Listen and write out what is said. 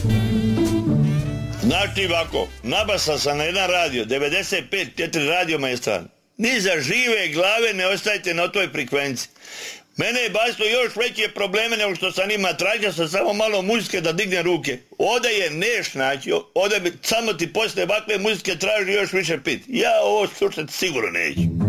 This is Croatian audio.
Znaš ti ovako, nabasao sam na jedan radio, 95.4 radio Maestran. Ni za žive glave ne ostajte na toj frekvenciji. Mene je basilo još veće probleme nego što sam ima. Tražio sam samo malo muzike da digne ruke. Ovdje je neš naći, ovdje bi samo ti posle ovakve muzike traži još više pit. Ja ovo slušati sigurno neću.